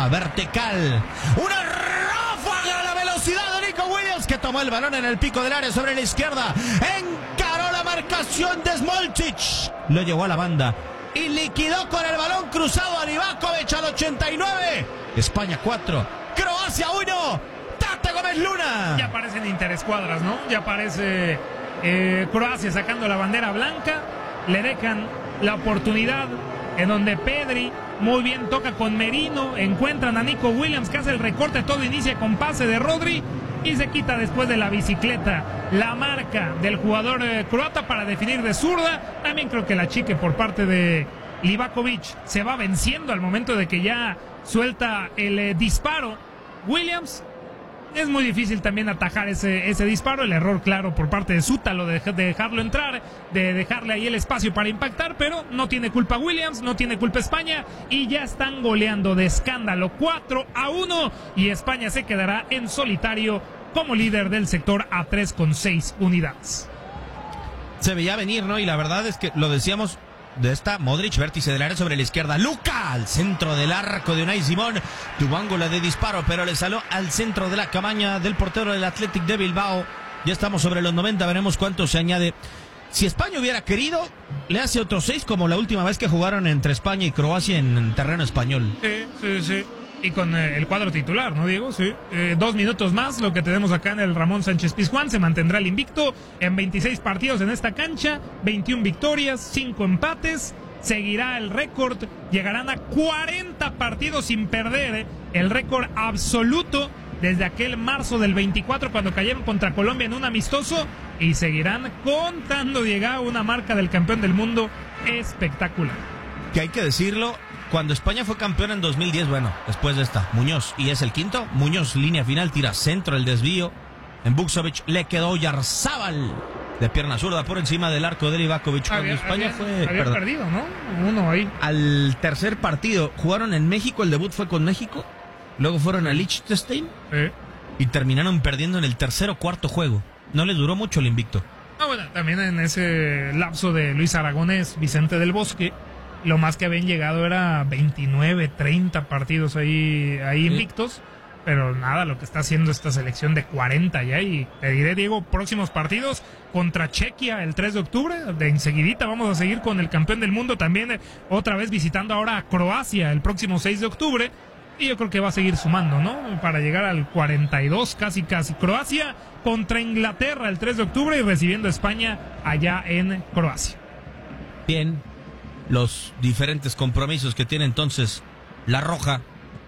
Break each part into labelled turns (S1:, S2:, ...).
S1: zurda, vertical. Una ráfaga a la velocidad de Nico Williams, que tomó el balón en el pico del área sobre la izquierda. Encaró la marcación de Smolcic. Lo llevó a la banda y liquidó con el balón cruzado a Livakovic al 89. España 4, Croacia 1. Tate Gómez Luna.
S2: Ya aparecen interescuadras, ¿no? Ya aparece Croacia sacando la bandera blanca. Le dejan la oportunidad en donde Pedri muy bien toca con Merino. Encuentran a Nico Williams, que hace el recorte. Todo inicia con pase de Rodri y se quita después de la bicicleta la marca del jugador croata para definir de zurda. También creo que la chique por parte de Livakovic se va venciendo al momento de que ya suelta el disparo. Williams, es muy difícil también atajar ese disparo. El error claro por parte de Sútalo de dejarlo entrar, de dejarle ahí el espacio para impactar, pero no tiene culpa Williams, no tiene culpa España, y ya están goleando de escándalo 4-1, y España se quedará en solitario como líder del sector a 3 con 6 unidades.
S1: Se veía venir, ¿no? Y la verdad es que lo decíamos de esta, Modric, vértice del área sobre la izquierda. Luka, al centro del arco de Unai Simón. Tuvo ángulo de disparo, pero le salió al centro de la cabaña del portero del Athletic de Bilbao. Ya estamos sobre los 90, veremos cuánto se añade. Si España hubiera querido, le hace otros 6, como la última vez que jugaron entre España y Croacia en terreno español.
S2: Sí. Y con el cuadro titular, ¿no, Diego? Sí. 2 minutos más, lo que tenemos acá en el Ramón Sánchez Pizjuán. Se mantendrá el invicto en 26 partidos en esta cancha, 21 victorias, 5 empates. Seguirá el récord, llegarán a 40 partidos sin perder, el récord absoluto desde aquel marzo del 24 cuando cayeron contra Colombia en un amistoso, y seguirán contando llegar a una marca del campeón del mundo espectacular.
S1: Que hay que decirlo, cuando España fue campeón en 2010, bueno, después de esta, Muñoz, y es el quinto, Muñoz, línea final, tira centro, el desvío, en Buksovic le quedó Yarzábal de pierna zurda por encima del arco de Livakovic. Cuando España
S2: había perdido, ¿no? Uno ahí.
S1: Al tercer partido, jugaron en México, el debut fue con México, luego fueron a Liechtenstein y terminaron perdiendo en el tercer o cuarto juego. No les duró mucho el invicto.
S2: Bueno, también en ese lapso de Luis Aragonés, Vicente del Bosque, lo más que habían llegado era 29, 30 partidos ahí invictos. Pero nada, lo que está haciendo esta selección de 40 ya. Y te diré, Diego, próximos partidos contra Chequia el 3 de octubre. De enseguidita vamos a seguir con el campeón del mundo también. Otra vez visitando ahora a Croacia el próximo 6 de octubre. Y yo creo que va a seguir sumando, ¿no? Para llegar al 42, casi. Croacia contra Inglaterra el 3 de octubre y recibiendo a España allá en Croacia.
S1: Bien, los diferentes compromisos que tiene entonces la Roja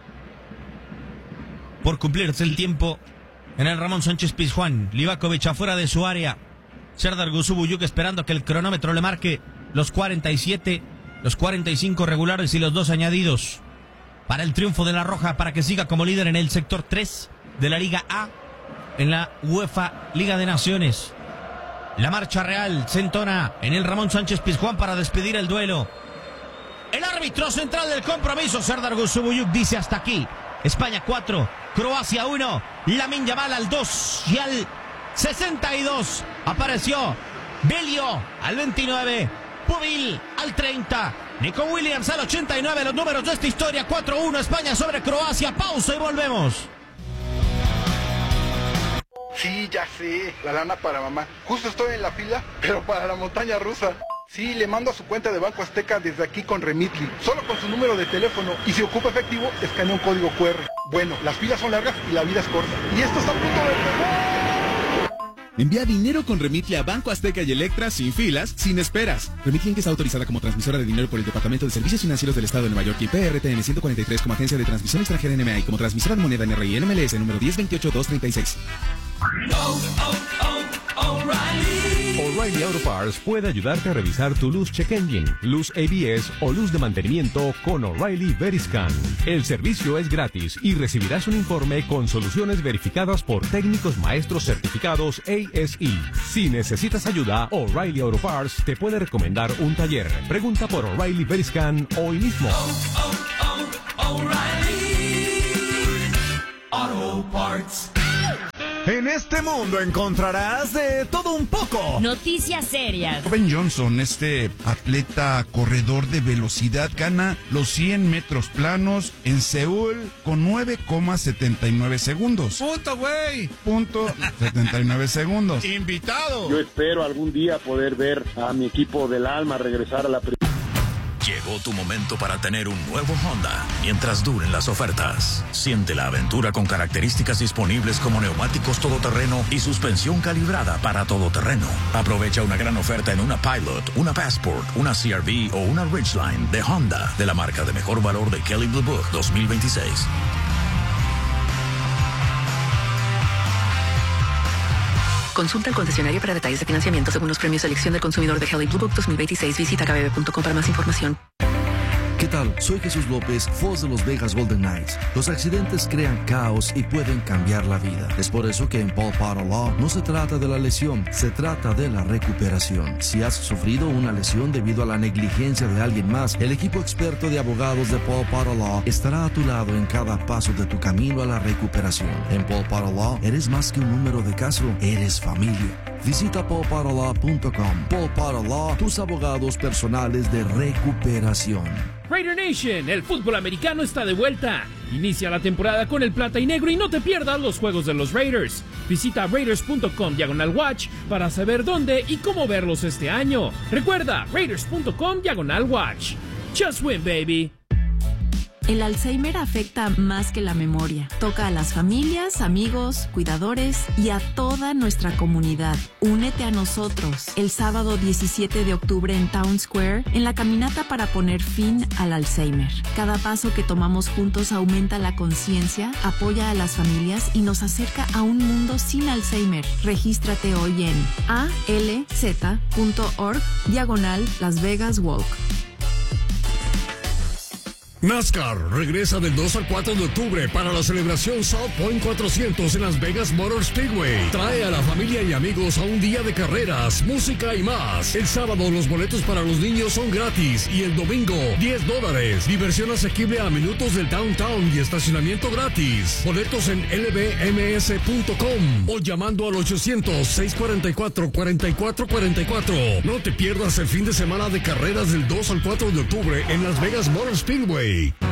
S1: por cumplirse el tiempo en el Ramón Sánchez Pizjuán. Livakovic afuera de su área. Serdar Gusubuyuk esperando que el cronómetro le marque los 47, los 45 regulares y los 2 añadidos para el triunfo de la Roja, para que siga como líder en el sector 3 de la Liga A en la UEFA Liga de Naciones. La marcha real se entona en el Ramón Sánchez Pizjuán para despedir el duelo. El árbitro central del compromiso, Serdar Gusubuyuk, dice hasta aquí. España 4, Croacia 1, Lamine Yamal al 2 y al 62 apareció Belio al 29, Pubil al 30, Nico Williams al 89, los números de esta historia. 4-1 España sobre Croacia. Pausa y volvemos.
S3: Sí, ya sé, la lana para mamá. Justo estoy en la fila, pero para la montaña rusa. Sí, le mando a su cuenta de Banco Azteca desde aquí con Remitly, solo con su número de teléfono, y si ocupa efectivo, escanea un código QR. Bueno, las filas son largas y la vida es corta. Y esto está a punto de...
S4: Envía dinero con Remitly a Banco Azteca y Electra sin filas, sin esperas. Remitly, que está autorizada como transmisora de dinero por el Departamento de Servicios Financieros del Estado de Nueva York y PRTN 143 como agencia de transmisión extranjera NMA y como transmisora de moneda NRI NMLS número 1028236.
S5: O'Reilly Auto Parts puede ayudarte a revisar tu luz check engine, luz ABS o luz de mantenimiento con O'Reilly Veriscan. El servicio es gratis y recibirás un informe con soluciones verificadas por técnicos maestros certificados ASE. Si necesitas ayuda, O'Reilly Auto Parts te puede recomendar un taller. Pregunta por O'Reilly Veriscan hoy mismo.
S6: O'Reilly Auto Parts. En este mundo encontrarás de todo un poco.
S7: Noticias serias.
S8: Ben Johnson, este atleta corredor de velocidad, gana los 100 metros planos en Seúl con 9,79 segundos.
S6: ¡Puto, güey!
S8: Punto 79 segundos.
S6: ¡Invitado!
S9: Yo espero algún día poder ver a mi equipo del alma regresar a la
S10: Llegó tu momento para tener un nuevo Honda mientras duren las ofertas. Siente la aventura con características disponibles como neumáticos todoterreno y suspensión calibrada para todoterreno. Aprovecha una gran oferta en una Pilot, una Passport, una CR-V o una Ridgeline de Honda, de la marca de mejor valor de Kelley Blue Book 2026.
S11: Consulta al concesionario para detalles de financiamiento según los premios de elección del consumidor de Kelley Blue Book 2026. Visita kbb.com para más información.
S12: ¿Qué tal? Soy Jesús López, voz de los Vegas Golden Knights. Los accidentes crean caos y pueden cambiar la vida. Es por eso que en Paul Potter Law no se trata de la lesión, se trata de la recuperación. Si has sufrido una lesión debido a la negligencia de alguien más, el equipo experto de abogados de Paul Potter Law estará a tu lado en cada paso de tu camino a la recuperación. En Paul Potter Law eres más que un número de caso, eres familia. Visita paulpotterlaw.com. Paul Potter Law, tus abogados personales de recuperación.
S13: Raider Nation, el fútbol americano está de vuelta. Inicia la temporada con el plata y negro y no te pierdas los juegos de los Raiders. Visita raiders.com/watch para saber dónde y cómo verlos este año. Recuerda, raiders.com/watch. Just win, baby.
S14: El Alzheimer afecta más que la memoria. Toca a las familias, amigos, cuidadores y a toda nuestra comunidad. Únete a nosotros el sábado 17 de octubre en Town Square en la caminata para poner fin al Alzheimer. Cada paso que tomamos juntos aumenta la conciencia, apoya a las familias y nos acerca a un mundo sin Alzheimer. Regístrate hoy en alz.org/Las Vegas Walk.
S15: NASCAR regresa del 2 al 4 de octubre para la celebración South Point 400 en Las Vegas Motor Speedway. Trae a la familia y amigos a un día de carreras, música y más. El sábado los boletos para los niños son gratis y el domingo $10. Diversión asequible a minutos del downtown y estacionamiento gratis. Boletos en lbms.com o llamando al 800-644-4444. No te pierdas el fin de semana de carreras del 2 al 4 de octubre en Las Vegas Motor Speedway.